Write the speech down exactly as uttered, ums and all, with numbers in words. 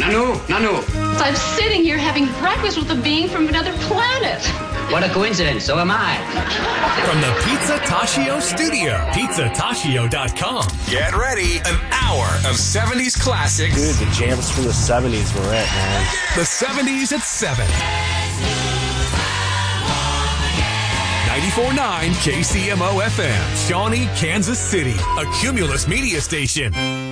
Nanu, Nanu. I'm sitting here having breakfast with a being from another planet. What a coincidence, so am I. From the Pizza Tashio studio, pizza tashio dot com. Get ready, an hour of seventies classics. Dude, the jams from the seventies were it, man. The seventies at seven. ninety-four point nine K C M O F M, Shawnee, Kansas City, a Cumulus media station.